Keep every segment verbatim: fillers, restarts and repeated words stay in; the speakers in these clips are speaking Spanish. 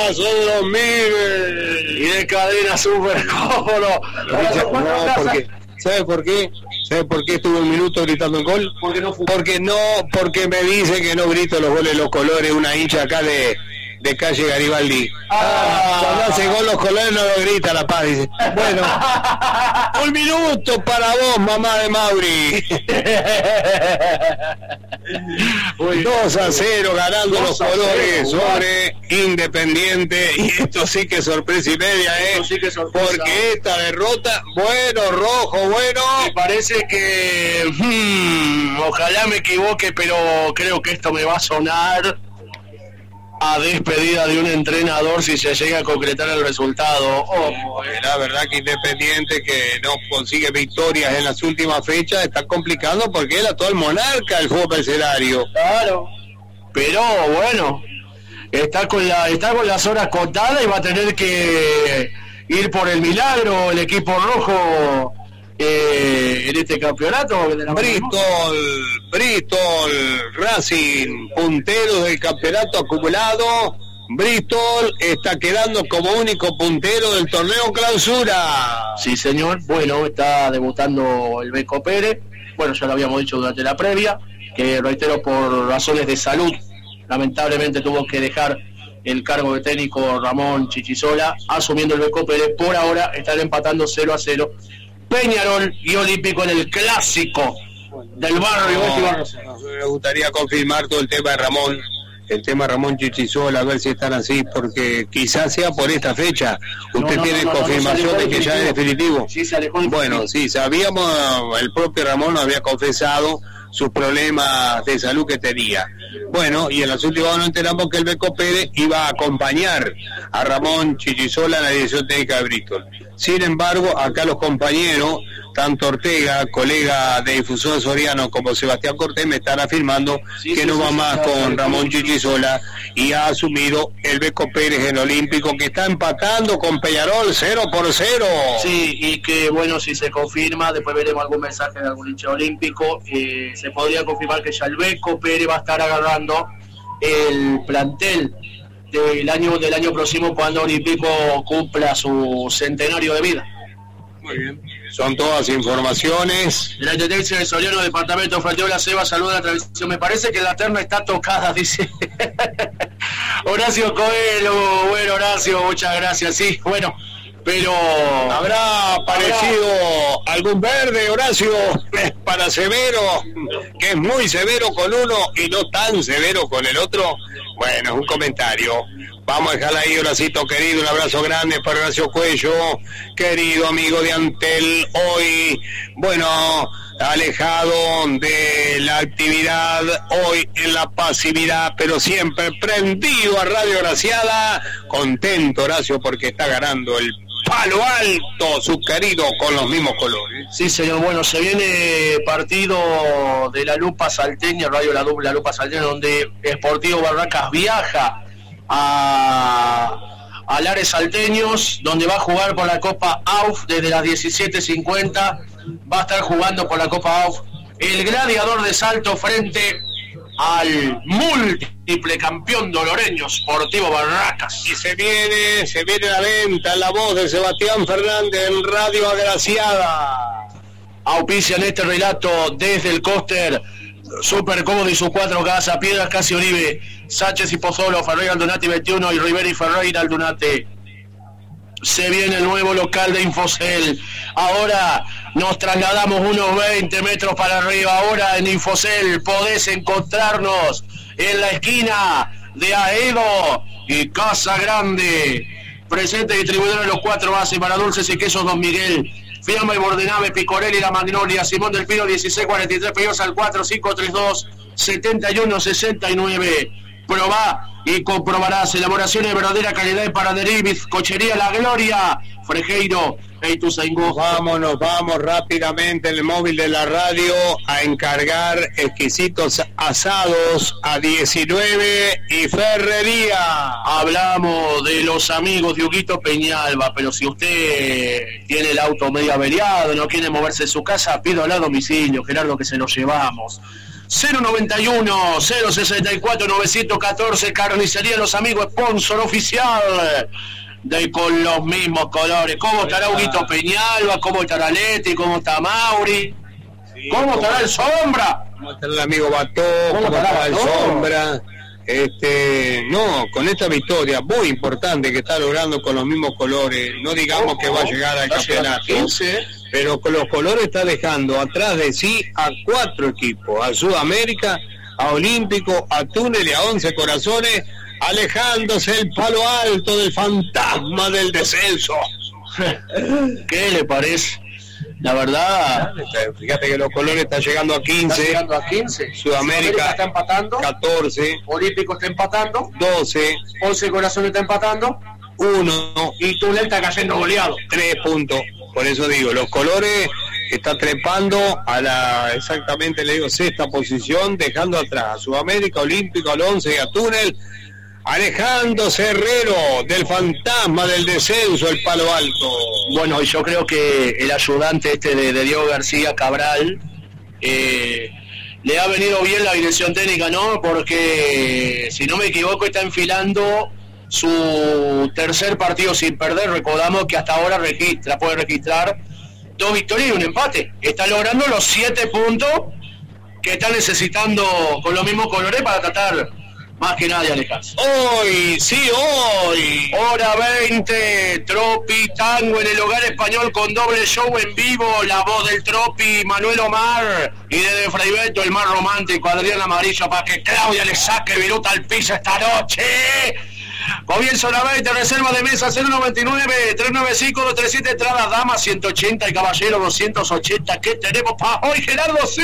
abrazo de Don Miguel y de Cadena Super Cómodo. No, porque, ¿sabe por qué? ¿Sabe por qué estuve un minuto gritando el gol? Porque no, porque no, porque me dice que no grito los goles los colores, una hincha acá de, de calle Garibaldi. Ah, cuando hace gol los colores no lo grita La Paz, dice. Bueno, un minuto para vos, mamá de Mauri. dos a cero ganando los colores sobre Independiente, y esto sí que es sorpresa y media, ¿eh? Sí que es sorpresa. Porque esta derrota, bueno, rojo, bueno. Me parece que hmm, ojalá me equivoque, pero creo que esto me va a sonar a despedida de un entrenador si se llega a concretar el resultado. Oh, la verdad que Independiente, que no consigue victorias en las últimas fechas, está complicando porque él a todo el monarca del fútbol parcelario. Claro, pero bueno, está con la está con las horas contadas y va a tener que ir por el milagro el equipo rojo eh, en este campeonato. Bristol, Bristol, Racing, punteros del campeonato acumulado. Bristol está quedando como único puntero del torneo Clausura. Sí, señor. Bueno, está debutando el Beco Pérez. Bueno, ya lo habíamos dicho durante la previa, que reitero, por razones de salud, lamentablemente tuvo que dejar el cargo de técnico Ramón Chichisola, asumiendo el Beco Pérez. Por ahora están empatando cero a cero Peñarol y Olímpico en el clásico del barrio. No, me gustaría confirmar todo el tema de Ramón, el tema de Ramón Chichisola, a ver si están así, porque quizás sea por esta fecha. ¿Usted no, no, tiene no, no, confirmación no, de que ya es definitivo? Sí, se alejó. Bueno, sí, sabíamos, el propio Ramón nos había confesado sus problemas de salud que tenía. Bueno, y en las últimas nos enteramos que el Beco Pérez iba a acompañar a Ramón Chichisola en la dirección técnica de Bristol. Sin embargo, acá los compañeros, tanto Ortega, colega de Difusor Soriano, como Sebastián Cortés, me están afirmando sí, que sí, no sí, va sí, más sí, con sí, Ramón Chichisola, y ha asumido el Beco Pérez en Olímpico, que está empatando con Peñarol cero por cero. Sí, y que bueno, si se confirma, después veremos algún mensaje de algún hincha olímpico, eh, se podría confirmar que ya el Beco Pérez va a estar agarrando el plantel del año del año próximo, cuando Olímpico cumpla su centenario de vida. Muy bien. Son todas informaciones. De la Intendencia de Soriano, departamento Falteola, Seba, saluda a la transmisión. Me parece que la terna está tocada, dice Horacio Coelho. Bueno, Horacio, muchas gracias. Sí, bueno, pero habrá aparecido ¿Habrá? algún verde, Horacio, para Severo, que es muy severo con uno y no tan severo con el otro. Bueno, es un comentario. Vamos a dejarla ahí, Horacito querido, un abrazo grande para Horacio Cuello, querido amigo de Antel, hoy, bueno, alejado de la actividad, hoy en la pasividad, pero siempre prendido a Radio Graciada, contento Horacio porque está ganando el palo alto, su querido, con los mismos colores. Sí, señor, bueno, se viene partido de la Lupa Salteña, Radio La, la Lupa Salteña, donde Sportivo Barracas viaja a, a Lares Salteños, donde va a jugar por la Copa A U F desde las diecisiete cincuenta, va a estar jugando por la Copa A U F el Gladiador de Salto frente al múltiple campeón doloreño Sportivo Barracas. Y se viene, se viene la venta, la voz de Sebastián Fernández en Radio Agraciada. Auspician este relato desde el Coster Super Cómodo y sus cuatro casas, Piedras Casi Oribe, Sánchez y Pozzolo, Ferreira Aldunate veintiuno y Rivera y Ferreira Aldunate. Se viene el nuevo local de Infocel. Ahora nos trasladamos unos veinte metros para arriba. Ahora en Infocel podés encontrarnos en la esquina de Aedo y Casa Grande. Presente distribuidor de los cuatro bases para dulces y quesos Don Miguel, Fiamma y Bordenave, Picorelli y La Magnolia, Simón del Pino dieciséis cuarenta y tres, pedidos al cuatro cinco tres dos siete uno seis nueve. Probá y comprobarás elaboraciones de verdadera calidad en panadería, bizcochería La Gloria, Frejeiro e Ituzaingó. Vámonos, vamos rápidamente en el móvil de la radio a encargar exquisitos asados a diecinueve y Ferrería. Hablamos de los amigos de Huguito Peñalba, pero si usted tiene el auto medio averiado, no quiere moverse de su casa, pídalo a domicilio, Gerardo, que se lo llevamos. cero noventa y uno, cero sesenta y cuatro, novecientos catorce, Carnicería Los Amigos, sponsor oficial de Con los Mismos Colores. ¿Cómo estará Huguito Peñalba? ¿Cómo estará Leti? ¿Cómo está Mauri? Sí, ¿Cómo estará el Sombra? ¿Cómo estará el amigo Bató? ¿Cómo, ¿Cómo estará el Sombra? Este, no, con esta victoria muy importante que está logrando Con los Mismos Colores, no digamos oh, que va a llegar al campeonato, quince, pero con los colores está dejando atrás de sí a cuatro equipos, a Sudamérica, a Olímpico, a Túnel y a Once Corazones, alejándose el palo alto del fantasma del descenso. ¿Qué le parece? La verdad, fíjate que los colores están llegando a quince, está llegando a quince. Sudamérica está empatando, catorce, Olímpico está empatando, doce, Once Corazones está empatando, uno, y Túnel está cayendo goleado, tres puntos. Por eso digo, los colores está trepando a la, exactamente le digo, sexta posición, dejando atrás a Sudamérica, Olímpico, al Once y a Túnel, alejándose Herrero del fantasma del descenso, el palo alto. Bueno, y yo creo que el ayudante este de, de Diego García Cabral eh, le ha venido bien la dirección técnica, ¿no? Porque, si no me equivoco, está enfilando su tercer partido sin perder. Recordamos que hasta ahora registra, puede registrar dos victorias y un empate. Está logrando los siete puntos que está necesitando Con los Mismos Colores para tratar más que nadie alejarse. Hoy, sí, hoy. Hora veinte, Tropi Tango en el Hogar Español con doble show en vivo. La voz del Tropi, Manuel Omar. Y desde Fraibeto, el más romántico, Adrián Amarillo, para que Claudia le saque viruta al piso esta noche. Comienzo la veinte, reserva de mesa cero noventa y nueve, trescientos noventa y cinco, doscientos treinta y siete, entradas damas ciento ochenta y caballero doscientos ochenta. ¿Qué tenemos para hoy, Gerardo? ¡Sí!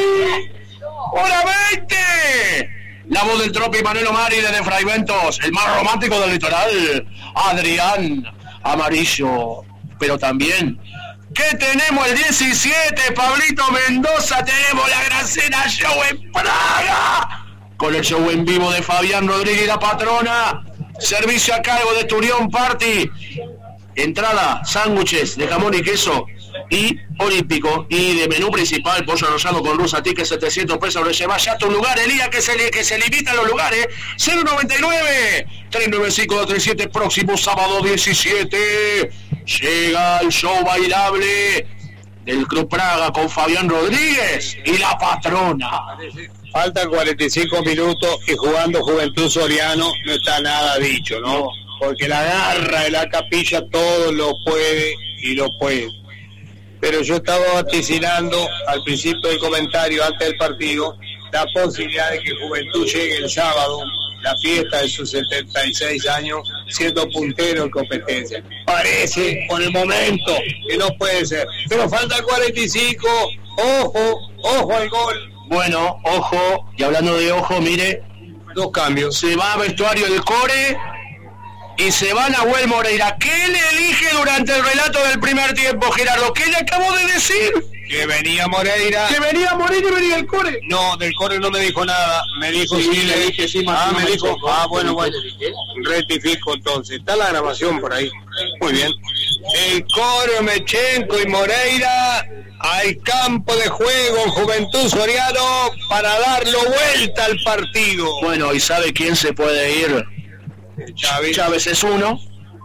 ¡Hora veinte! La voz del Tropi, Manuel Omar, y desde Fraiventos, el más romántico del litoral, Adrián Amarillo. Pero también, ¿qué tenemos el diecisiete? Pablito Mendoza, tenemos la Gran Cena Show en Praga, con el show en vivo de Fabián Rodríguez y la patrona. Servicio a cargo de Turión Party. Entrada, sándwiches de jamón y queso y Olímpico. Y de menú principal, pollo rosado con luz a ticket setecientos pesos. Reserva ya tu lugar, Elías, que se, que se limitan los lugares. cero noventa y nueve, trescientos noventa y cinco, doscientos treinta y siete. Próximo sábado diecisiete llega el show bailable del Club Praga con Fabián Rodríguez y la patrona. Faltan cuarenta y cinco minutos y jugando Juventud Soriano no está nada dicho, ¿no? Porque la garra de la Capilla todo lo puede y lo puede. Pero yo estaba vaticinando al principio del comentario, antes del partido, la posibilidad de que Juventud llegue el sábado, la fiesta de sus setenta y seis años, siendo puntero en competencia. Parece, por el momento, que no puede ser. Pero falta cuarenta y cinco, ojo, ojo al gol. Bueno, ojo, y hablando de ojo, mire, dos cambios. Se va a vestuario del Core y se va Nahuel Moreira. ¿Qué le dije durante el relato del primer tiempo, Gerardo? ¿Qué le acabo de decir? Que venía Moreira. Que venía Moreira y venía el Core. No, del Core no me dijo nada. Me dijo sí, sí le dije sí. Ah, me dijo. Ah, bueno, bueno. Rectifico entonces. Está la grabación por ahí. Muy bien. El Core, Mechenko y Moreira al campo de juego en Juventud Soriano para darlo vuelta al partido. Bueno, ¿y sabe quién se puede ir? Chávez. Chávez es uno.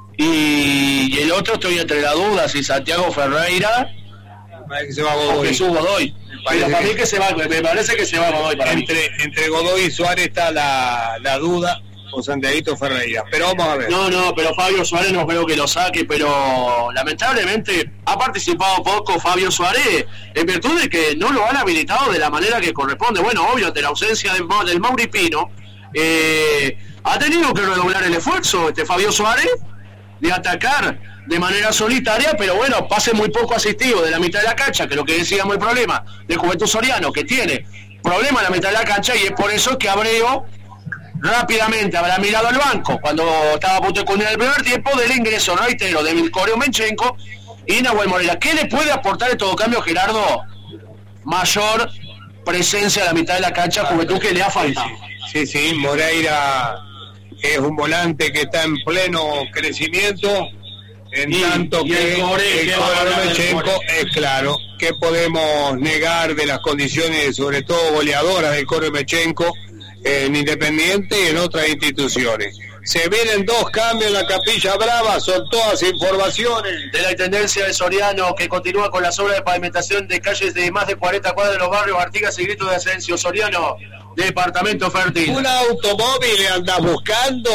Y, y el otro estoy entre la duda si Santiago Ferreira que se va Godoy. o Jesús Godoy. Pero para mí que se va, me parece que se va Godoy para entre, mí. Entre Godoy y Suárez está la, la duda. O Santiaguito Ferreira, pero vamos a ver. No, no, pero Fabio Suárez no creo que lo saque, pero lamentablemente ha participado poco Fabio Suárez, en virtud de que no lo han habilitado de la manera que corresponde. Bueno, obvio, ante la ausencia del, del Mauri Pino, eh, ha tenido que redoblar el esfuerzo este Fabio Suárez de atacar de manera solitaria, pero bueno, pase muy poco asistido de la mitad de la cancha, que es lo que decíamos el problema de Juventud Soriano, que tiene problema en la mitad de la cancha, y es por eso que Abreu rápidamente habrá mirado al banco cuando estaba a punto de culminar el primer tiempo del ingreso, no reitero, de Vilcoreo Menchenko y Nahuel Moreira. ¿Qué le puede aportar en todo cambio, Gerardo? Mayor presencia a la mitad de la cancha, Juventud, que le ha faltado. Sí, sí, Moreira es un volante que está en pleno crecimiento, En y, tanto y que el Core, el Koremechenko es claro. ¿Qué podemos negar de las condiciones, sobre todo goleadoras del Koremechenko en Independiente y en otras instituciones? Se vienen dos cambios en la Capilla Brava, son todas informaciones de la Intendencia de Soriano, que continúa con las obras de pavimentación de calles de más de cuarenta cuadras de los barrios Artigas y Grito de Asensio. Soriano, departamento fértil. ¿Un automóvil andás buscando?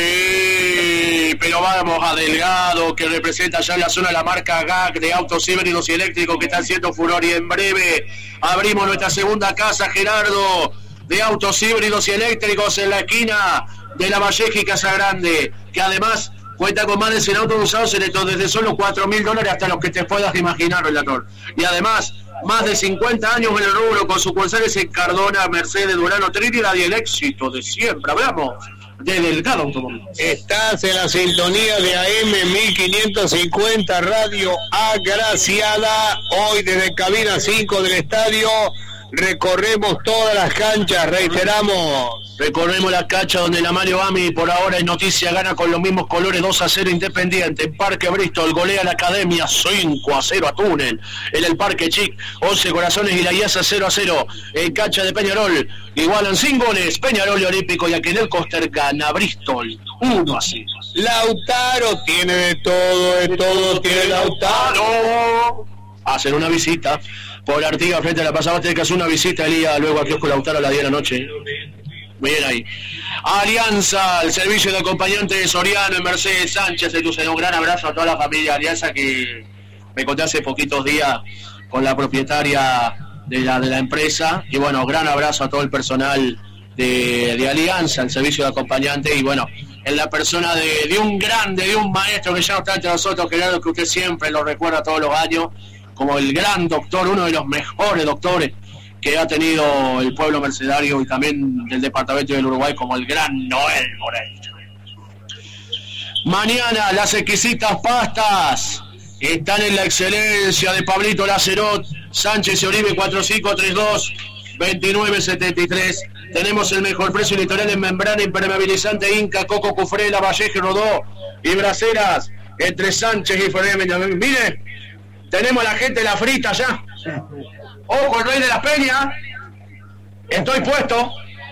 Sí, pero vamos a Delgado, que representa ya en la zona la marca G A C de autos híbridos y eléctricos, que está haciendo furor, y en breve abrimos nuestra segunda casa, Gerardo, de autos híbridos y eléctricos en la esquina de La Valleja y Casa Grande, que además cuenta con más de cien autos usados en esto, desde solo cuatro mil dólares hasta los que te puedas imaginar, relator. Y además, más de cincuenta años en el rubro, con sucursales en Cardona, Mercedes, Durano, Trinidad y el éxito de siempre. Hablamos de Delgado Automóvil. Estás en la sintonía de A M mil quinientos cincuenta, Radio Agraciada. Hoy desde cabina cinco del estadio recorremos todas las canchas, reiteramos. Recorremos la cancha donde la Mario Ami por ahora en noticia gana con los mismos colores dos a cero Independiente. En Parque Bristol golea la Academia cinco a cero a Túnel. En el Parque Chic, once Corazones y la I A S A cero a cero. En cancha de Peñarol igualan sin goles Peñarol y Olímpico, y aquí en el Coster gana Bristol uno a cero. Lautaro tiene de todo, de todo tiene Lautaro. Hacer una visita por Artigas frente a la Plaza Bastel, que hace una visita Elía luego a Kiosco Lautaro a las diez de la noche. Bien ahí. Alianza, el servicio de acompañante de Soriano en Mercedes Sánchez de Luceno. Un gran abrazo a toda la familia Alianza, que me conté hace poquitos días con la propietaria de la, de la empresa. Y bueno, gran abrazo a todo el personal de, de Alianza, el servicio de acompañante. Y bueno, en la persona de, de un grande, de un maestro que ya no está entre nosotros, Gerardo, que usted siempre lo recuerda todos los años como el gran doctor, uno de los mejores doctores que ha tenido el pueblo mercedario y también del departamento del Uruguay, como el gran Noel Moreira. Mañana las exquisitas pastas están en la excelencia de Pablito Lacerot, Sánchez y Oribe, cuatro cinco tres dos, veintinueve setenta y tres. Tenemos el mejor precio litoral en membrana impermeabilizante Inca, Coco, Cufré, La Valleja, Rodó y Braceras entre Sánchez y Ferrer. Mire, tenemos a la gente de la frita ya. Ojo, el Rey de la Peña. Estoy puesto.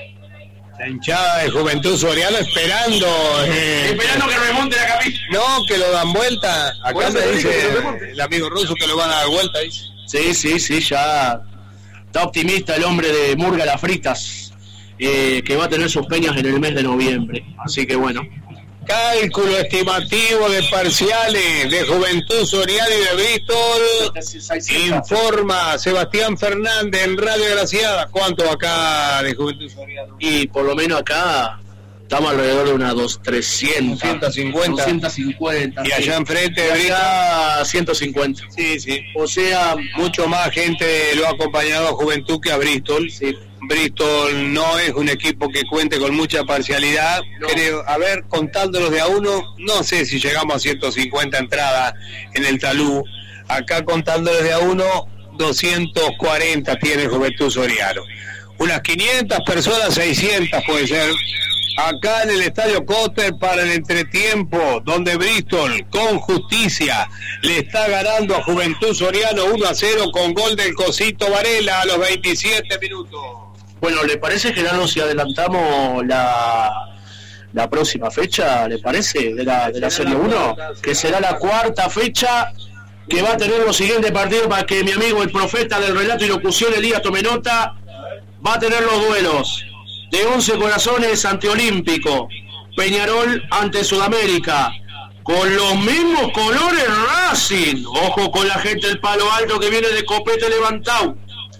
La hinchada de Juventud Soriano esperando. Eh, esperando que remonte la capilla. No, que lo dan vuelta. Acá Bueno, me dice dice el amigo ruso que lo van a dar vuelta. Dice. Sí, sí, sí, ya está optimista el hombre de Murga Las Fritas, eh, que va a tener sus peñas en el mes de noviembre. Así que bueno. Cálculo estimativo de parciales de Juventud Soriano y de Bristol. Informa Sebastián Fernández en Radio Graciada. ¿Cuánto acá de Juventud Soriano? Y por lo menos acá estamos alrededor de unas dos, trescientas. doscientos cincuenta. doscientos cincuenta. Y allá enfrente de Bristol. Acá ciento cincuenta. Sí, sí. O sea, mucho más gente lo ha acompañado a Juventud que a Bristol. Sí. Bristol no es un equipo que cuente con mucha parcialidad. No. Creo, a ver, contándolos de a uno, no sé si llegamos a ciento cincuenta entradas en el Talú. Acá contándolos de a uno, doscientos cuarenta tiene Juventud Soriano. Unas quinientas personas, seiscientas puede ser. Acá en el Estadio Coster para el entretiempo, donde Bristol con justicia le está ganando a Juventud Soriano uno a cero con gol del Cosito Varela a los veintisiete minutos. Bueno, ¿le parece, Gerardo, si adelantamos la, la próxima fecha, le parece, de la, de la Serie uno? Que será la cuarta fecha, que va a tener los siguientes partidos, para que mi amigo el profeta del relato y locución, Elías Tomenota, va a tener los duelos de once Corazones ante Olímpico, Peñarol ante Sudamérica, con los mismos colores Racing. Ojo con la gente del Palo Alto que viene de copete levantado.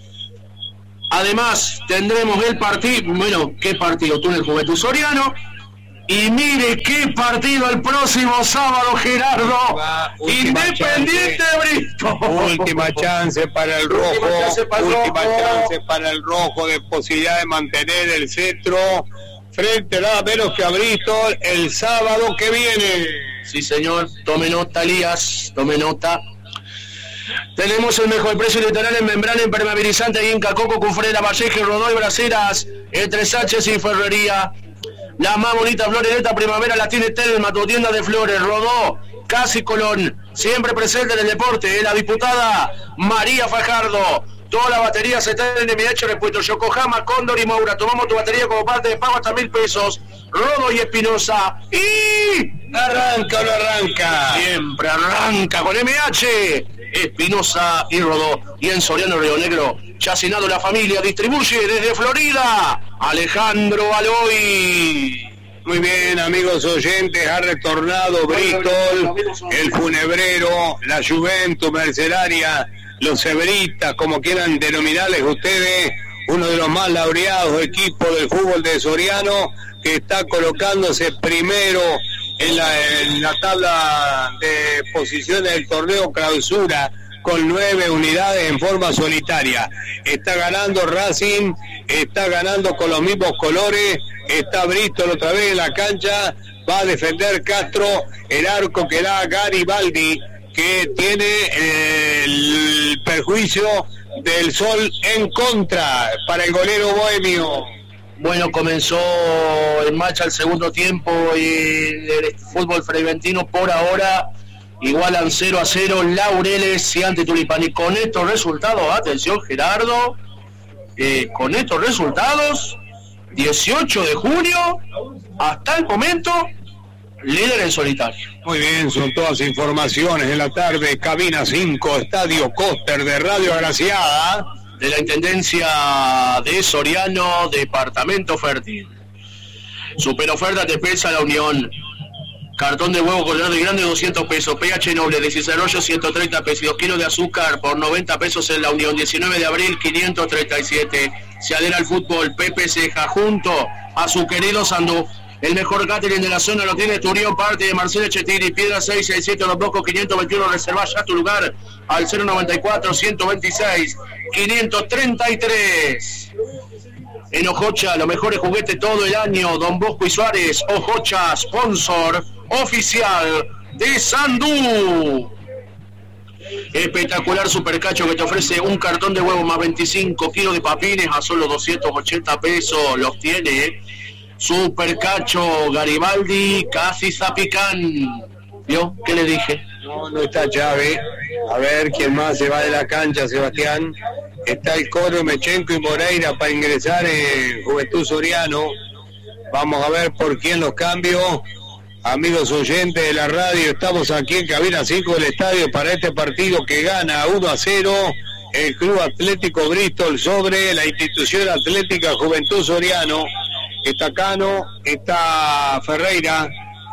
Además tendremos el partido, bueno, ¿qué partido? Túnel Juventud Soriano. Y mire qué partido el próximo sábado, Gerardo. Va, Independiente de Bristol. Última chance para el rojo. Última chance para el última rojo. chance para el rojo de posibilidad de mantener el cetro frente nada menos que a Bristol el sábado que viene. Sí, señor. Tome nota, Elías. Tome nota. Tenemos el mejor precio litoral en membrana impermeabilizante Inca, Coco, Cufré, La Valleja, Rodó y Braceras entre Sánchez y Ferrería. La más bonita florereta primavera la tiene Telma, tu tienda de flores. Rodó Casi Colón, siempre presente en el deporte, la diputada María Fajardo. Toda la batería se está en M H Repuesto, Yokohama, Cóndor y Moura. Tomamos tu batería como parte de pago hasta mil pesos. Rodo y Espinosa. Y arranca o no arranca. Siempre arranca con M H. Espinosa y Rodó. Y en Soriano Río Negro, Chacinado la familia distribuye desde Florida. Alejandro Aloy. Muy bien, amigos oyentes, ha retornado Bristol, el Funebrero, la Juventus Mercenaria, los Severitas, como quieran denominarles ustedes, uno de los más laureados equipos del fútbol de Soriano, que está colocándose primero en la, en la tabla de posiciones del torneo Clausura, con nueve unidades en forma solitaria. Está ganando Racing, está ganando con los mismos colores, está Bristol otra vez en la cancha, va a defender Castro, el arco que da Garibaldi, que tiene el perjuicio del sol en contra para el golero bohemio. Bueno, comenzó en marcha el segundo tiempo y el fútbol freventino por ahora igualan cero a cero Laureles y ante Tulipán. Y con estos resultados, atención Gerardo, eh, con estos resultados, dieciocho de junio, hasta el momento, líder en solitario. Muy bien, son todas informaciones en la tarde, Cabina cinco, Estadio Coster de Radio Agraciada. De la Intendencia de Soriano, Departamento Fértil. Super oferta te pesa la Unión. Cartón de huevo colorado y grande doscientos pesos, P H Noble dieciséis rollos ciento treinta pesos, dos kilos de azúcar por noventa pesos en la Unión. Diecinueve de abril quinientos treinta y siete. Se adhiera al fútbol Pepe Ceja junto a su querido Sandú. El mejor catering de la zona lo tiene Turión, parte de Marcelo Chetiri, Piedra seiscientos sesenta y siete, Los Blocos quinientos veintiuno. Reserva ya tu lugar al cero noventa y cuatro, ciento veintiséis, quinientos treinta y tres. En Ojocha, los mejores juguetes todo el año. Don Bosco y Suárez, Ojocha, sponsor oficial de Sandú. Espectacular supercacho que te ofrece un cartón de huevo más veinticinco kilos de papines a solo doscientos ochenta pesos. Los tiene Supercacho Garibaldi, casi Zapicán. ¿Vio? ¿Qué le dije? No, no está Chávez. A ver quién más se va de la cancha, Sebastián. Está el Coro, Mechenko y Moreira para ingresar en Juventud Soriano. Vamos a ver por quién los cambios. Amigos oyentes de la radio, estamos aquí en Cabina cinco del estadio para este partido que gana uno a cero el Club Atlético Bristol sobre la institución atlética Juventud Soriano. Está Cano, está Ferreira,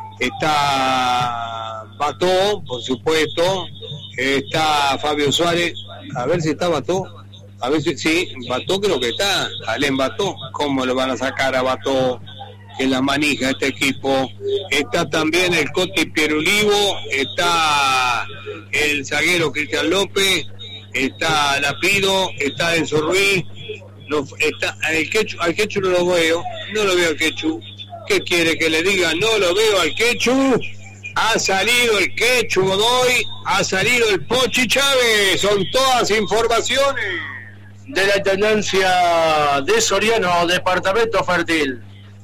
está Bató, por supuesto, está Fabio Suárez, a ver si está Bató, a ver si, sí, Bató creo que está, Alén Bató, ¿cómo le van a sacar a Bató que la manija este equipo? Está también el Coti Pierulivo, está el zaguero Cristian López, está Lapido, está Enzo Ruiz, no, está, el Quechu, al Quechu no lo veo, no lo veo al Quechu. ¿Qué quiere que le diga? No lo veo al Quechu. Ha salido el Quechu Godoy, ha salido el Pochi Chávez. Son todas informaciones de la Intendencia de Soriano, Departamento Fértil.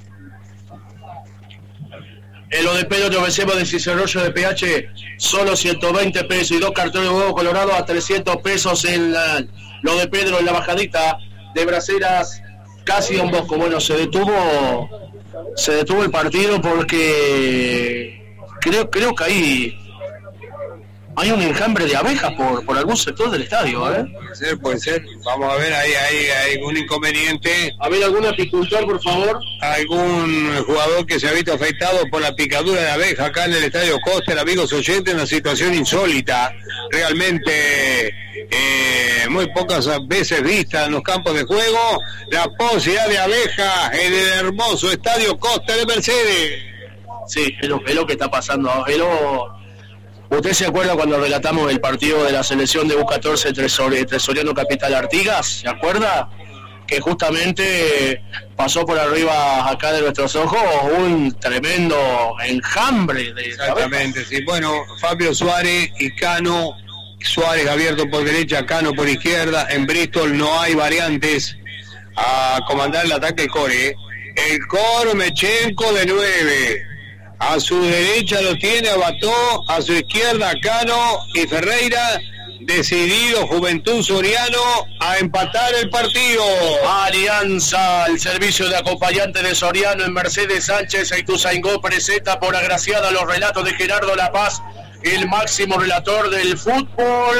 En lo de Pedro te ofrecemos dieciséis rollos de P H, solo ciento veinte pesos y dos cartones de huevo colorado a trescientos pesos en la, lo de Pedro en la bajadita de Braceras, casi Don Bosco. Bueno, se detuvo se detuvo el partido porque creo creo que ahí hay un enjambre de abejas por, por algún sector del estadio, ¿eh? Puede ser, puede ser. Vamos a ver, ahí hay algún inconveniente. A ver, algún apicultor, por favor. Algún jugador que se ha visto afectado por la picadura de abeja acá en el estadio Coster, amigos oyentes, una situación insólita, realmente eh, muy pocas veces vista en los campos de juego, la posibilidad de abeja en el hermoso estadio Coster de Mercedes. Sí, es lo, es lo que está pasando, es lo... ¿Usted se acuerda cuando relatamos el partido de la selección de U catorce entre Soriano Capital Artigas? ¿Se acuerda? Que justamente pasó por arriba acá de nuestros ojos un tremendo enjambre de... Exactamente, sí. Bueno, Fabio Suárez y Cano, Suárez abierto por derecha, Cano por izquierda. En Bristol no hay variantes a comandar el ataque del Core. El Core Mechenko de nueve. A su derecha lo tiene a Bató, a su izquierda Cano y Ferreira. Decidido Juventud Soriano a empatar el partido. Alianza, el servicio de acompañante de Soriano en Mercedes Sánchez e Ituzaingó presenta por agraciada los relatos de Gerardo La Paz, el máximo relator del fútbol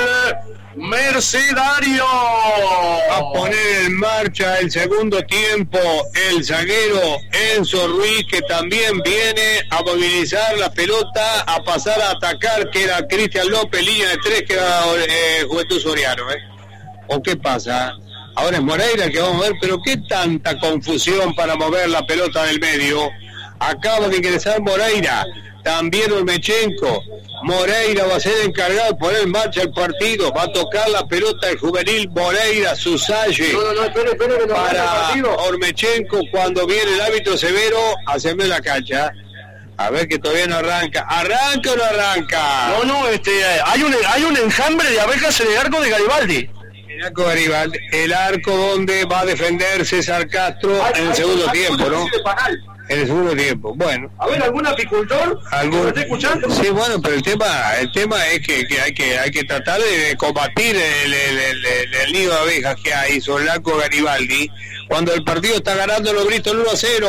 mercedario. A poner en marcha el segundo tiempo el zaguero Enzo Ruiz, que también viene a movilizar la pelota, a pasar a atacar, que era Cristian López, línea de tres, que era eh, Juventud Soriano. ¿eh? ¿O qué pasa? Ahora es Moreira que vamos a ver, pero qué tanta confusión para mover la pelota del medio. Acaba de ingresar Moreira, también Olmechenko. Moreira va a ser encargado de poner en marcha el partido, va a tocar la pelota el juvenil Moreira, Susalle, no, no, no, espere, espere, que no para Olmechenko. Cuando viene el árbitro severo, hacerme la cancha. A ver, que todavía no arranca. ¿Arranca o no arranca? No, no, este, hay un, hay un enjambre de abejas en el arco de Garibaldi. El arco de Garibaldi, el arco donde va a defender César Castro hay, en el segundo tiempo, ¿no? En el segundo tiempo, bueno. A ver, ¿algún apicultor? ¿Algún... ¿Me está escuchando? Sí, bueno, pero el tema el tema es que, que hay que hay que tratar de combatir el, el, el, el, el nido de abejas que hay sobre el arco de Garibaldi, cuando el partido está ganando los Bristol uno a cero.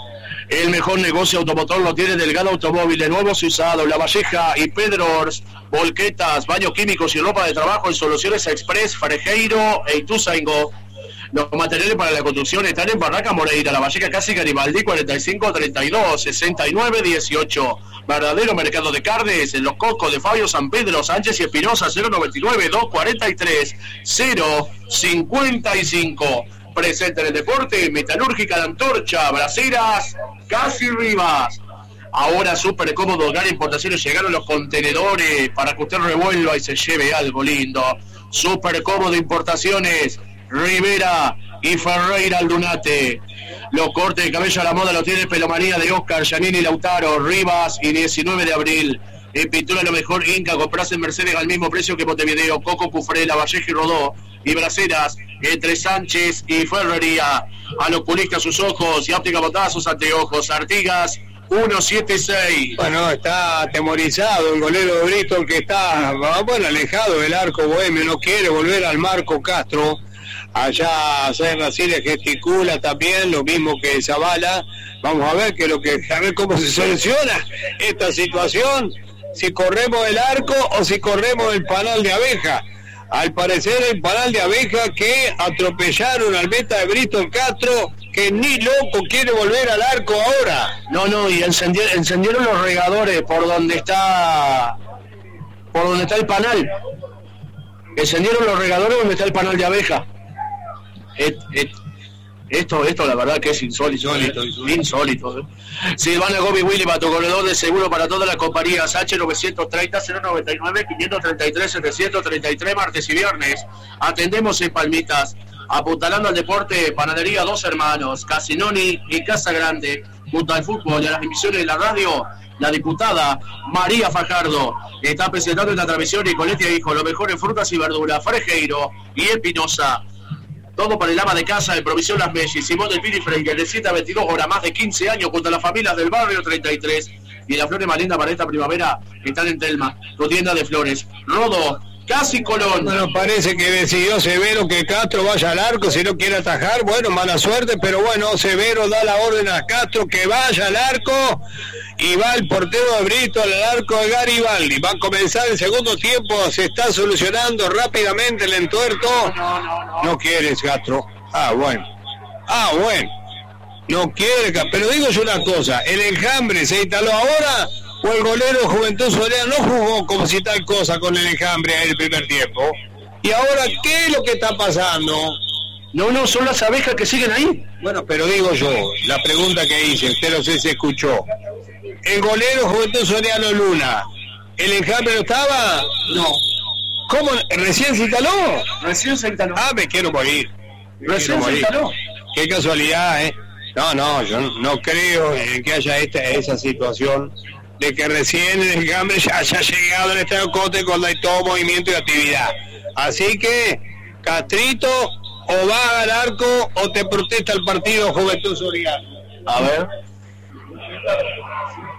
El mejor negocio automotor lo tiene Delgado Automóvil, de nuevos y usados, La Valleja y Pedro Ors, volquetas, baños químicos y ropa de trabajo en Soluciones Express, Frejeiro e Ituzaingó. Los materiales para la construcción están en Barraca Moreira, La Valleja, Casi Garibaldi, cuarenta y cinco treinta y dos sesenta y nueve dieciocho. Verdadero mercado de carnes en Los Cocos de Fabio San Pedro, Sánchez y Espinosa, cero noventa y nueve dos cuarenta y tres cero cincuenta y cinco. Presente en el deporte, Metalúrgica La Antorcha, Braceras, Casi Rivas. Ahora súper cómodo, Hogar Importaciones, llegaron los contenedores para que usted revuelva y se lleve algo lindo. Súper cómodo Importaciones, Rivera y Ferreira Aldunate. Los cortes de cabello a la moda lo tiene Pelomanía de Oscar, Giannini, Lautaro, Rivas y diecinueve de abril. En pintura lo mejor Inca, compras en Mercedes al mismo precio que Montevideo, Coco, Cufré, La Valleja y Rodó. Y Braceras entre Sánchez y Ferrería. Al oculista sus ojos y óptica botada sus anteojos. Artigas ciento setenta y seis. Bueno, está atemorizado el golero de Bristol, que está bueno alejado del arco bohemio, no quiere volver al Marco Castro. Allá Serra Siles gesticula también, lo mismo que Zavala. Vamos a ver que lo que a ver cómo se soluciona esta situación, si corremos el arco o si corremos el panal de abeja. Al parecer el panal de abeja que atropellaron al meta de Bristol Castro, que ni loco quiere volver al arco ahora. No, no, y encendieron, encendieron los regadores por donde está por donde está el panal. Encendieron los regadores donde está el panal de abeja. Et, et, esto, esto la verdad que es insólito. Insólito, insólito. insólito ¿eh? Silvana Gobi Willy, corredor de seguro para todas las compañías. H novecientos treinta cero noventa y nueve quinientos treinta y tres setecientos treinta y tres, martes y viernes. Atendemos en Palmitas. Apuntalando al deporte, Panadería Dos Hermanos, Casinoni y Casa Grande. Junto al fútbol y a las emisiones de la radio, la diputada María Fajardo está presentando esta transmisión y Coletia Hijo, lo mejor en frutas y verduras, Frejeiro y Espinosa. Todo para el ama de casa de Provisión Las Mellis, Simón del Pini Freire, de siete a veintidós horas, más de quince años, junto a las familias del barrio treinta y tres. Y las flores más lindas para esta primavera están en Telma, tu tienda de flores. Rodo, Casi Colón. Bueno, parece que decidió Severo que Castro vaya al arco si no quiere atajar. Bueno, mala suerte, pero bueno, Severo da la orden a Castro que vaya al arco. Y va el portero de Bristol al arco de Garibaldi. Va a comenzar el segundo tiempo, se está solucionando rápidamente el entuerto. No, no, no. No quieres, Castro. Ah, bueno. Ah, bueno. No quiere, pero digo yo una cosa, ¿el enjambre se instaló ahora o el golero Juventud Soriano no jugó como si tal cosa con el enjambre en el primer tiempo? ¿Y ahora qué es lo que está pasando? No, no, son las abejas que siguen ahí. Bueno, pero digo yo, la pregunta que hice, usted no sé si se escuchó. El golero Juventud Soriano Luna, ¿el enjambre no estaba? No. ¿Cómo? ¿Recién se instaló? Recién se instaló. Ah, me quiero morir. Me Recién quiero se morir. instaló. Qué casualidad, ¿eh? No, no, yo no creo en que haya esta, esa situación de que recién el enjambre ya haya llegado al Estadio Cote cuando hay todo movimiento y actividad. Así que, Castrito, o va al arco o te protesta el partido Juventud Soriano. A ver.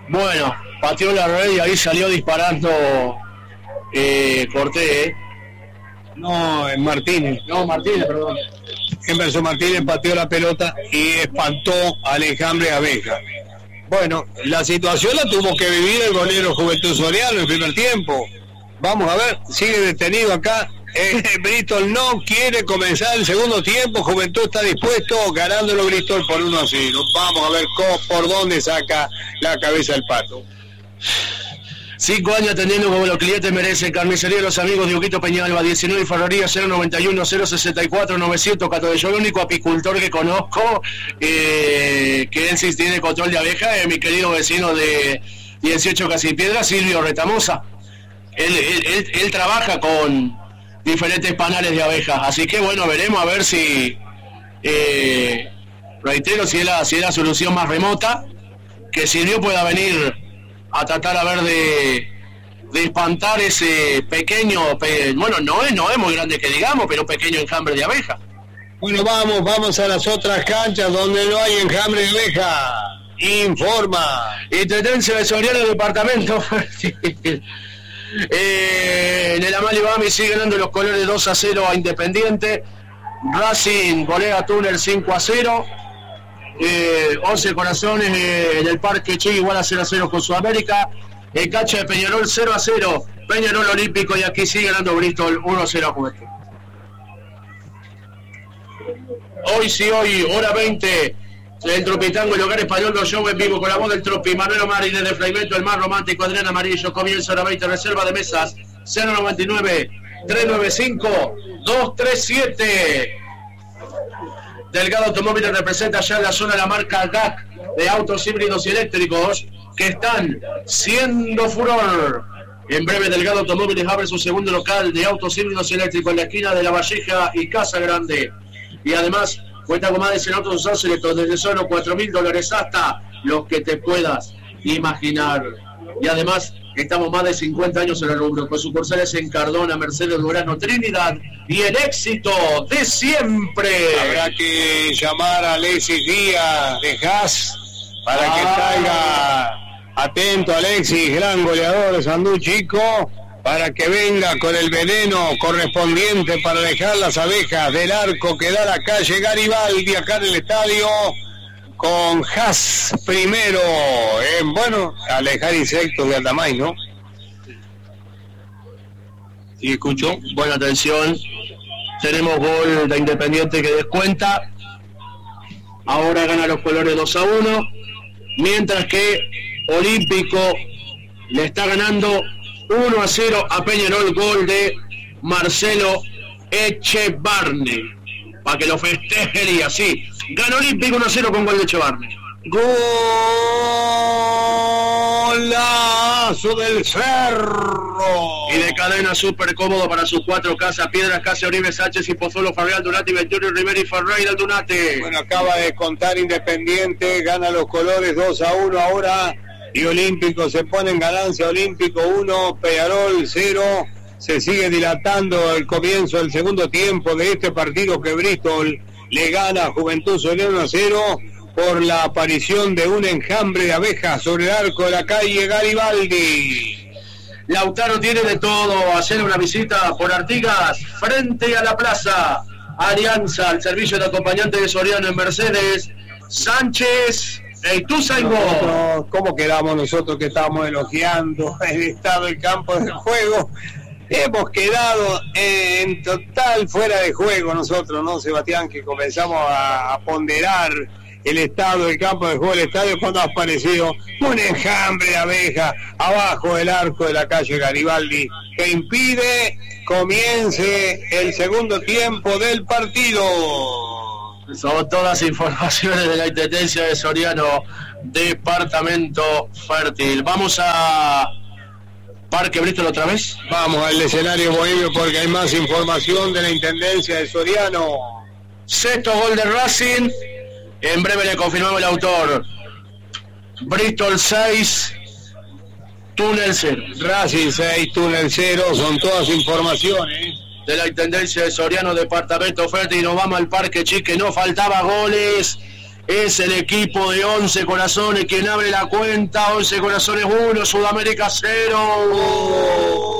Bueno, pateó la red y ahí salió disparando eh, Cortés, ¿eh? No, en Martínez. No, Martínez, perdón. Emerson Martínez pateó la pelota y espantó a Alejandro Abeja. Bueno, la situación la tuvo que vivir el golero Juventud Soriano en el primer tiempo. Vamos a ver, sigue detenido acá. Eh, Bristol no quiere comenzar el segundo tiempo. Juventud está dispuesto, ganándolo Bristol por uno a cero. Vamos a ver cómo, por dónde saca la cabeza el Pato. Cinco años atendiendo como los clientes merecen. Carnicería de los amigos de Huguito Peñalba, diecinueve Ferrería, cero noventa y uno, cero sesenta y cuatro, novecientos catorce. Yo el único apicultor que conozco eh, que él sí tiene control de abejas es mi querido vecino de dieciocho Casi Piedra, Silvio Retamosa. Él, él, él, él trabaja con diferentes panales de abejas, así que bueno, veremos a ver si eh, reitero, si es, la, si es la solución más remota, que Silvio pueda venir a tratar a ver de, de espantar ese pequeño, pe, bueno, no es, no es muy grande que digamos, pero pequeño enjambre de abeja. Bueno, vamos, vamos a las otras canchas donde no hay enjambre de abeja. Informa. Intendencia de Soriano, departamento. Eh, en el Amalio Bami sigue ganando los colores dos a cero a Independiente. Racing golea Túnel cinco a cero. eh, once Corazones eh, en el Parque Che igual a cero a cero con Sudamérica. El Cacha de Peñarol cero a cero, Peñarol Olímpico, y aquí sigue ganando Bristol uno a cero a Juventud. Hoy sí, hoy, hora veinte, el Tropitango, el hogar español, los shows en vivo con la voz del Tropi, Manuel Omar, desde Fragmento, el más romántico, Adrián Amarillo. Comienza hora veinte, reserva de mesas cero noventa y nueve, trescientos noventa y cinco, doscientos treinta y siete. Delgado Automóviles representa ya en la zona la marca G A C de autos híbridos y eléctricos que están siendo furor. En breve Delgado Automóviles abre su segundo local de autos híbridos y eléctricos en la esquina de La Valleja y Casa Grande. Y además cuenta con más de cien autos usados eléctricos desde solo cuatro mil dólares hasta los que te puedas imaginar. Y además estamos más de cincuenta años en el rubro, con sucursales en Cardona, Mercedes, Durano, Trinidad y el éxito de siempre. Habrá que llamar a Alexis Díaz de Haas para ah. que traiga, atento Alexis, gran goleador de Sandú Chico, para que venga con el veneno correspondiente para dejar las abejas del arco que da la calle Garibaldi acá en el estadio, con Haas primero, eh, bueno, alejar insectos de Altamay, ¿no? Sí, escucho, buena atención, tenemos gol de Independiente que descuenta, ahora gana los colores dos a uno, mientras que Olímpico le está ganando uno a cero a Peñarol, gol de Marcelo Echevarne, para que lo festejen y así. Gana Olímpico uno a cero con gol de Echevarne. Golazo del Cerro. Y de cadena súper cómodo para sus cuatro casas: Piedras, Casa Oribe, Sánchez y Pozuelo, Farrell, Aldunate, Venturio, Rivera y Ferreira Aldunate. Bueno, acaba de contar Independiente, gana los colores dos a uno ahora. Y Olímpico se pone en ganancia. Olímpico uno, Peñarol cero. Se sigue dilatando el comienzo del segundo tiempo de este partido que Bristol le gana a Juventud Soriano cero por la aparición de un enjambre de abejas sobre el arco de la calle Garibaldi. Lautaro tiene de todo. Hacer una visita por Artigas frente a la plaza. Alianza, el servicio de acompañante de Soriano en Mercedes. Sánchez. Hey, tú, nosotros, ¿cómo quedamos nosotros que estamos elogiando el estado del campo de juego? Hemos quedado en total fuera de juego nosotros, ¿no, Sebastián? Que comenzamos a, a ponderar el estado del campo de juego del estadio cuando ha aparecido un enjambre de abejas abajo del arco de la calle Garibaldi que impide comience el segundo tiempo del partido. Son todas informaciones de la Intendencia de Soriano, departamento fértil. Vamos a Parque Bristol otra vez. Vamos al escenario bohemio porque hay más información de la Intendencia de Soriano. Sexto gol de Racing. En breve le confirmamos el autor. Bristol seis, Túnel cero. Racing seis, Túnel cero. Son todas informaciones de la Intendencia de Soriano, departamento fértil. Y nos vamos al Parque Chique. No faltaba goles Es el equipo de Once Corazones quien abre la cuenta. Once Corazones uno, Sudamérica cero.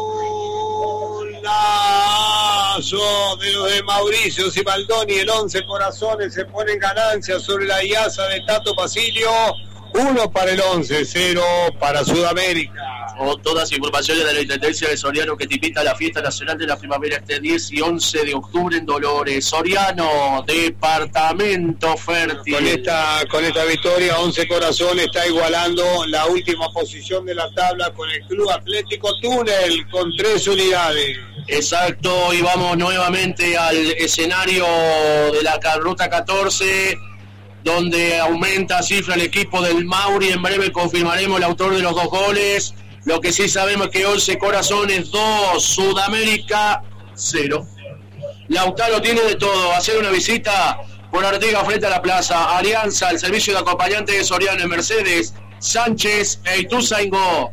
Golazo de los de Mauricio Cibaldoni. El Once Corazones se pone en ganancia sobre la I A S A de Tato Basilio. Uno para el Once, cero para Sudamérica. O todas informaciones de la Intendencia de Soriano que te invita a la Fiesta Nacional de la Primavera este diez y once de octubre en Dolores. Soriano, departamento fértil. Con esta, con esta victoria, Once Corazones está igualando la última posición de la tabla con el Club Atlético Túnel con tres unidades. Exacto, y vamos nuevamente al escenario de la ruta catorce, donde aumenta cifra el equipo del Mauri. En breve confirmaremos el autor de los dos goles. Lo que sí sabemos es que Once Corazones dos, Sudamérica cero. Lautaro tiene de todo. Hacer una visita por Artigas frente a la plaza. Alianza, el servicio de acompañante de Soriano en Mercedes, Sánchez e Ituzaingó.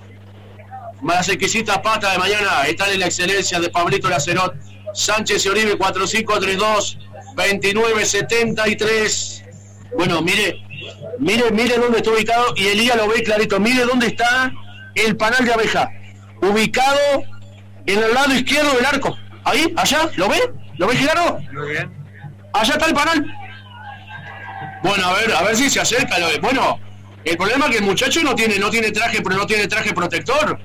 Las exquisitas patas de mañana están en la excelencia de Pablito Lacerot. Sánchez y Oribe cuatro cinco tres dos veintinueve setenta y tres. Bueno, mire, mire, mire dónde está ubicado, y Elías lo ve clarito. Mire dónde está el panal de abeja, ubicado en el lado izquierdo del arco. Ahí, allá, ¿lo ve? ¿Lo ve, Gerardo? Muy bien. Allá está el panal. Bueno, a ver, a ver si se acerca. Lo ve. Bueno, el problema es que el muchacho no tiene, no tiene traje, pero no tiene traje protector.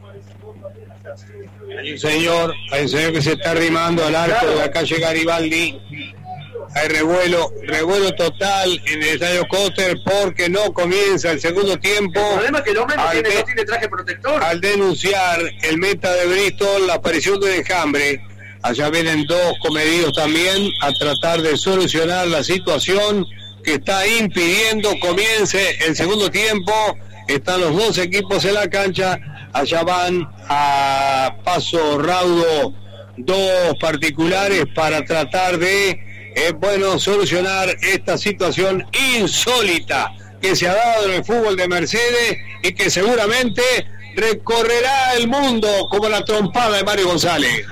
Hay un señor, hay un señor que se está arrimando al arco claro. de la calle Garibaldi. Hay revuelo, revuelo total en el estadio Coster porque no comienza el segundo tiempo. El problema es que el hombre no tiene, de, no tiene traje protector. Al denunciar el meta de Bristol la aparición de enjambre, allá vienen dos comedidos también a tratar de solucionar la situación que está impidiendo comience el segundo tiempo. Están los dos equipos en la cancha, allá van a paso raudo dos particulares para tratar de es bueno solucionar esta situación insólita que se ha dado en el fútbol de Mercedes y que seguramente recorrerá el mundo como la trompada de Mario González.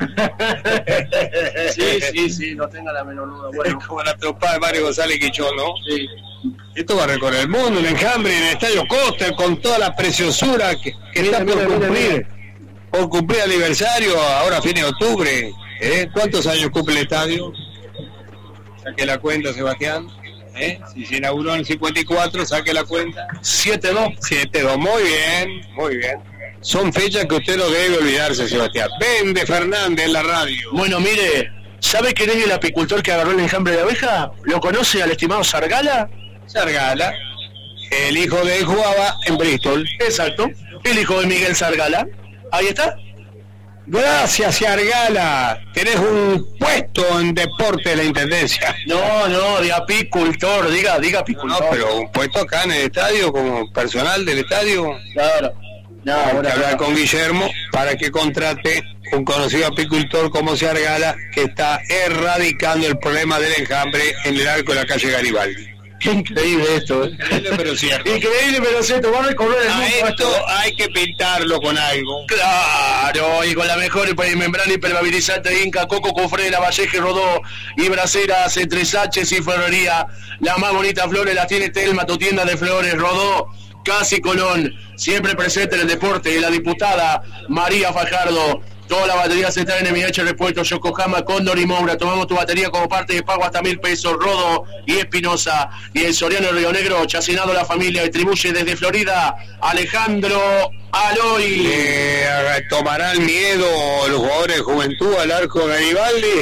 Sí, sí, sí, no tenga la menor duda. Bueno. Como la trompada de Mario González Quichón, ¿no? Sí. Esto va a recorrer el mundo, el enjambre en el estadio Coster con toda la preciosura que, que mira, está por mira, cumplir mira, mira. por cumplir aniversario ahora a fines de octubre. ¿eh? ¿Cuántos años cumple el estadio? Saque la cuenta, Sebastián. ¿Eh? Si se inauguró en el cincuenta y cuatro, saque la cuenta. siete dos. siete dos, muy bien, muy bien. Son fechas que usted no debe olvidarse, Sebastián. Vende Fernández en la radio. Bueno, mire, ¿sabe quién es el apicultor que agarró el enjambre de abeja? ¿Lo conoce al estimado Sargala? Sargala, el hijo de él jugaba en Bristol. Exacto, el hijo de Miguel Sargala. Ahí está. Gracias, Sargala. Tenés un puesto en deporte de la Intendencia. No, no, de apicultor, diga, diga apicultor. No, pero un puesto acá en el estadio, como personal del estadio. Claro. No, Hay ahora, que hablar no. con Guillermo para que contrate un conocido apicultor como Sargala, que está erradicando el problema del enjambre en el arco de la calle Garibaldi. Qué increíble esto, ¿eh? Increíble pero cierto. Increíble pero cierto, vamos a recorrer el A mundo. esto hay que pintarlo con algo. Claro, y con la mejor membrana impermeabilizante Inca, Coco, Cofrera, Valleje, Rodó y Braceras, entre Sánchez y Ferrería. Las más bonitas flores las tiene Telma, tu tienda de flores, Rodó, Casi Colón, siempre presente en el deporte. Y la diputada María Fajardo. Toda la batería se trae en M H Repuesto, Yokohama, Cóndor y Moura. Tomamos tu batería como parte de pago hasta mil pesos. Rodo y Espinosa. Y el Soriano Río Negro, chacinado la familia, distribuye desde Florida Alejandro Aloy. Eh, ¿Tomarán miedo los jugadores de Juventud al arco Garibaldi?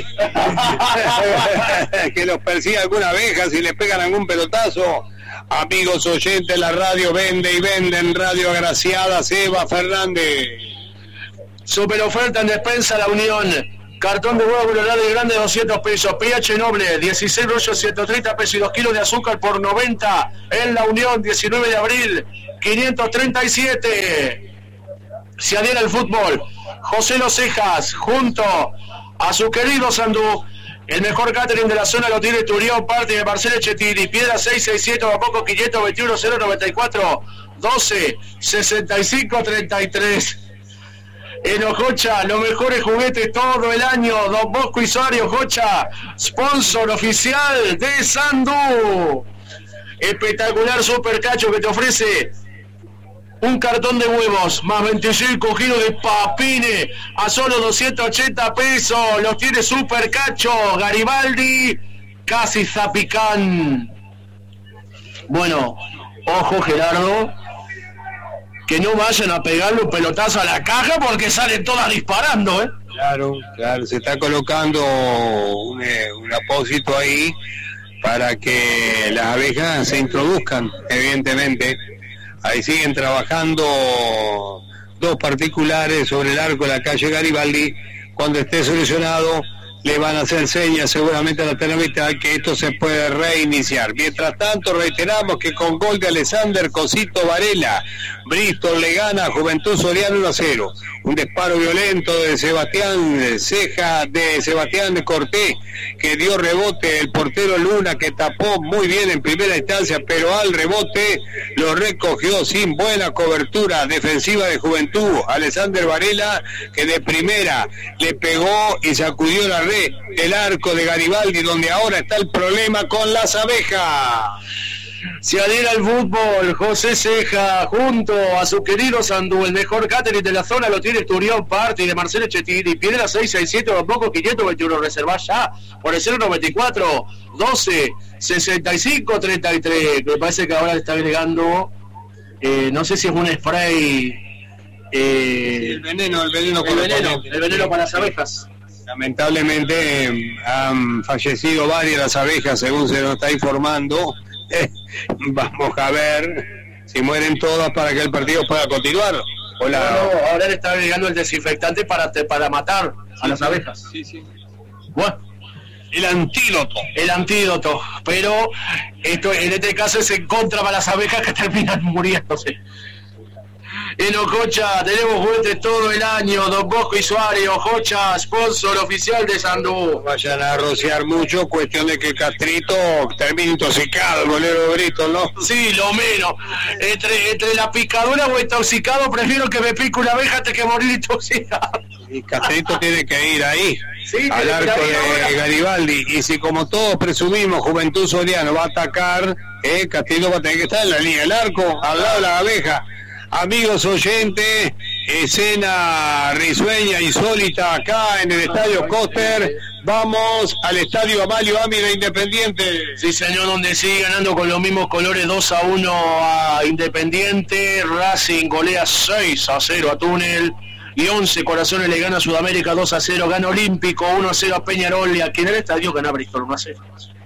Que los persiga alguna abeja si les pegan algún pelotazo. Amigos oyentes de la radio, vende y venden radio agraciada, Seba Fernández. Super oferta en despensa La Unión. Cartón de huevo colorado y grande doscientos pesos. pH Noble dieciséis rollos ciento treinta pesos y dos kilos de azúcar por noventa. En La Unión, diecinueve de abril, quinientos treinta y siete. Se adhiere al fútbol José Los Cejas junto a su querido Sandú. El mejor catering de la zona lo tiene Turión, parte de Marcelo Chetini. Piedra seiscientos sesenta y siete, Bapoco quinientos veintiuno, cero noventa y cuatro, doce, sesenta y cinco, treinta y tres. En Ojocha, los mejores juguetes todo el año. Don Bosco y Suárez Ojocha, sponsor oficial de Sandú. Espectacular super cacho que te ofrece un cartón de huevos más veinticinco kilos de papine a solo doscientos ochenta pesos. Los tiene super cacho Garibaldi, casi Zapicán. Bueno, ojo Gerardo, que no vayan a pegarle un pelotazo a la caja porque salen todas disparando, ¿eh? Claro, claro, se está colocando un, un apósito ahí para que las abejas se introduzcan, evidentemente. Ahí siguen trabajando dos particulares sobre el arco de la calle Garibaldi. Cuando esté solucionado, le van a hacer señas seguramente a la termita que esto se puede reiniciar. Mientras tanto, reiteramos que con gol de Alexander Cosito Varela, Bristol le gana a Juventud Soriano uno a cero. Un disparo violento de Sebastián Ceja, de Sebastián Cortés, que dio rebote el portero Luna, que tapó muy bien en primera instancia, pero al rebote lo recogió sin buena cobertura defensiva de Juventud. Alexander Varela, que de primera le pegó y sacudió la red del arco de Garibaldi, donde ahora está el problema con las abejas. Se adhiera al fútbol José Ceja junto a su querido Sandú. El mejor catering de la zona lo tiene Turión Party de Marcelo Chetini. Piedra seis seis siete, Don Bosco quinientos veintiuno. Reservá ya por el cero noventa y cuatro doce sesenta y cinco treinta y tres. Me parece que ahora le está agregando, eh, no sé si es un spray. Eh, sí, el veneno, el veneno, el veneno, el veneno para las abejas. Lamentablemente eh, han fallecido varias las abejas, según se nos está informando. Eh, vamos a ver si mueren todas para que el partido pueda continuar. Hola. No, no, ahora le está agregando el desinfectante para, para matar sí, a las abejas. Sí, sí. Bueno, el antídoto. El antídoto. Pero esto en este caso es en contra para las abejas que terminan muriéndose. En Ojocha tenemos juguetes todo el año. Don Bosco y Suárez, Ojocha, sponsor oficial de Sandú. Vayan a rociar mucho, cuestión de que Castrito termine intoxicado, el golero Brito, ¿no? Sí, lo menos. Entre, entre la picadura o intoxicado, prefiero que me pique una abeja antes que morir intoxicado. Y Castrito tiene que ir ahí, sí, al arco de Garibaldi. Y si, como todos presumimos, Juventud Soriano va a atacar, eh, Castrito va a tener que estar en la línea del arco, al lado de la abeja. Amigos oyentes, escena risueña, insólita acá en el Estadio Coster. Vamos al Estadio Amalio Amira Independiente. Sí, señor, donde sigue ganando con los mismos colores dos a uno a Independiente. Racing golea seis a cero a Túnel. Y once Corazones le gana a Sudamérica dos a cero. Gana Olímpico uno a cero a Peñarol. Y aquí en el estadio gana Bristol uno a cero.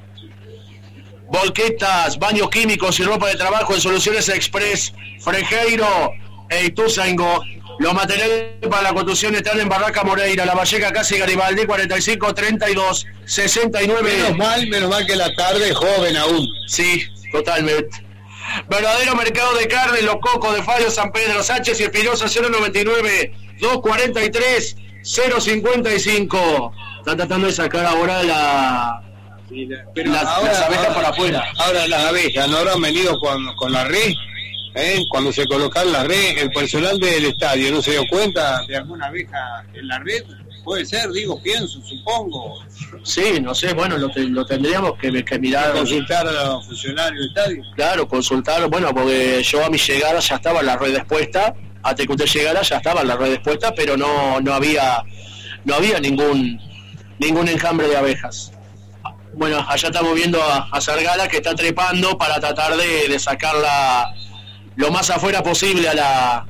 Volquetas, baños químicos y ropa de trabajo en Soluciones Express, Frejeiro e Ituzaingó. Los materiales para la construcción están en Barraca Moreira, La Valleca, Casi Garibaldi, cuarenta y cinco treinta y dos sesenta y nueve. Menos mal, menos mal que la tarde es joven aún. Sí, totalmente. Verdadero mercado de carne, Los Cocos de Fallo, San Pedro, Sánchez y Espinosa, cero noventa y nueve, doscientos cuarenta y tres, cero cincuenta y cinco. Están tratando de sacar ahora la... Pero las, ahora, las abejas ahora, para afuera. Ahora las abejas no habrán venido con, con la red, ¿eh? Cuando se colocan la red, el personal del estadio no se dio cuenta de alguna abeja en la red. Puede ser, digo, pienso, supongo. Sí, no sé, bueno, lo, te, lo tendríamos que, que mirar. Consultar a los funcionarios del estadio. Claro, consultar, bueno, porque yo a mi llegada ya estaba la red expuesta, hasta que usted llegara ya estaba la red expuesta, pero no, no había, no había ningún, ningún enjambre de abejas. Bueno, allá estamos viendo a, a Sargala que está trepando para tratar de, de sacarla lo más afuera posible a la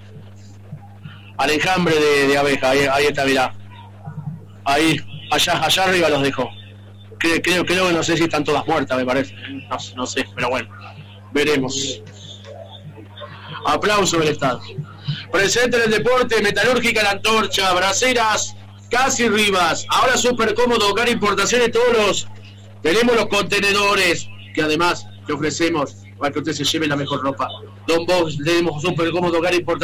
al enjambre de, de abeja. Ahí, ahí está, mirá. Ahí, allá, allá arriba los dejo. Creo, creo, creo que no sé si están todas muertas, me parece. No, no sé, pero bueno, veremos. Aplauso del Estado. Presente en el deporte, Metalúrgica La Antorcha, Braceras, Casi Rivas. Ahora súper cómodo, hogar importaciones, todos los... Tenemos los contenedores, que además te ofrecemos para que usted se lleve la mejor ropa. Don Box, tenemos súper cómodo, hogar importaciones.